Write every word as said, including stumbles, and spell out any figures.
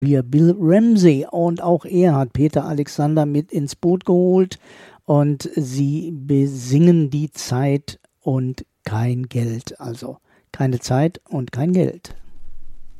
Wir Bill Ramsey, und auch er hat Peter Alexander mit ins Boot geholt und sie besingen die Zeit und kein Geld, also keine Zeit und kein Geld.